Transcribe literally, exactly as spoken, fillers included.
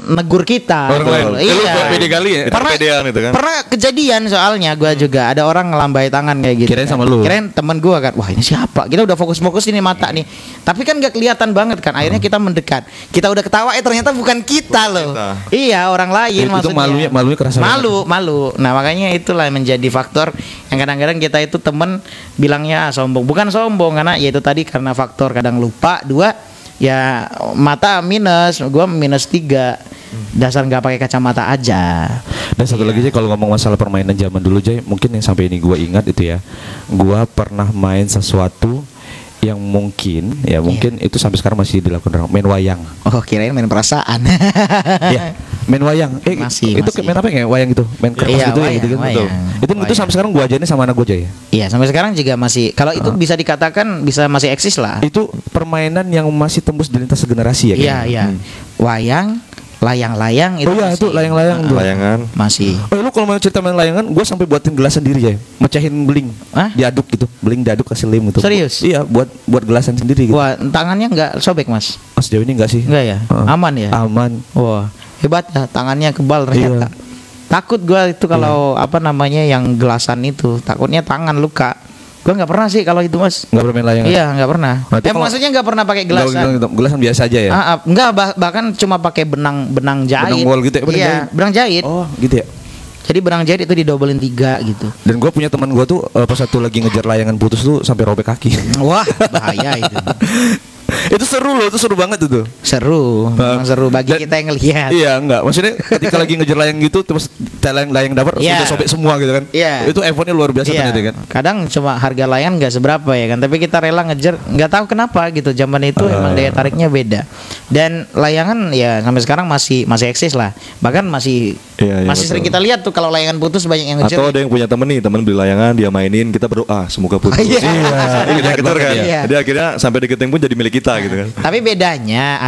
negur kita. Orang lain. Iya. Pede kali ya. Pernah, itu kan. pernah kejadian soalnya gue juga ada orang ngelambai tangan kayak gitu. Kirain kan. sama lu. Kirain temen gue kan. Wah ini siapa? Kita udah fokus-fokus ini mata nih. Tapi kan gak kelihatan banget kan. Akhirnya kita mendekat. Kita udah ketawa eh ternyata bukan kita bukan loh. kita. Iya orang lain Itu maksudnya. malunya malunya kerasa. Malu, malu. Nah makanya itulah yang menjadi faktor yang kadang-kadang kita itu temen bilangnya ah, sombong. Bukan sombong karena ya itu tadi karena faktor kadang lupa. Dua ya mata minus, gue minus tiga. Dasar nggak pakai kacamata aja. Dan satu lagi Jay, kalau ngomong masalah permainan zaman dulu Jay, mungkin yang sampai ini gue ingat itu ya, gue pernah main sesuatu yang mungkin ya mungkin itu sampai sekarang masih dilakukan orang, main wayang. Oh kirain main perasaan. Ya, main wayang. Eh Masih, itu masih. main apa ya wayang itu? Main kertas Iya, gitu ya wayang, gitu kan. wayang. Betul. Itu itu Wayang. sampai sekarang gue ajarin sama anak gue Jay. Iya sampai sekarang juga masih. Kalau itu bisa dikatakan bisa masih eksis lah. Itu permainan yang masih tembus di lintas generasi ya. Iya kayaknya. iya. Wayang, layang-layang itu. Oh iya masih. itu layang-layang Ah, tuh. Layangan. Masih. Oh lu kalau mau cerita main layangan, gue sampai buatin gelas sendiri ya, mecahin beling, Hah? diaduk gitu, beling diaduk kasih lem gitu. Serius? Iya, buat buat gelasan sendiri gitu. Wah tangannya nggak sobek mas? Mas sejauh ini enggak sih? Enggak ya? Heeh. Aman ya? Aman. Wah hebat ya tangannya kebal ternyata. Iya. Takut gua itu kalau apa namanya yang gelasan itu takutnya tangan luka. Gua nggak pernah sih kalau itu mas. Enggak bermain layangan. Iya nggak pernah. Berarti Eh kalau- maksudnya nggak pernah pakai Enggak, gelasan. enggak, gelasan biasa aja ya. Ah, ah, enggak bah- bahkan cuma pakai benang benang jahit. Benang wol gitu ya, benang iya, jahit? benang jahit. Oh, gitu ya. Jadi benang jahit itu didobelin tiga gitu. Dan gue punya teman gue tuh eh, pas satu lagi ngejar layangan putus tuh sampai robek kaki. Wah, bahaya itu. Itu seru loh, itu seru banget itu. Seru, memang seru bagi Dan- kita yang ngelihat. Iya enggak, maksudnya ketika lagi ngejar layang gitu terus layang layang dapat Iya. sudah sobek semua gitu kan. Iya. Itu effortnya luar biasa Iya, ternyata kan. kadang cuma harga layan nggak seberapa ya kan, tapi kita rela ngejar, nggak tahu kenapa gitu. Zaman itu Ah. emang daya tariknya beda. Dan layangan ya sampai sekarang masih masih eksis lah. Bahkan masih Iya, iya, masih betul. sering kita lihat tuh kalau layangan putus banyak yang ngejar. Atau ada yang punya temen nih, temen beli layangan, dia mainin, kita berdoa semoga putus. Iya. Iya, gitu kan. Iya. Jadi akhirnya sampai di keteng pun jadi milik kita gitu kan. Tapi bedanya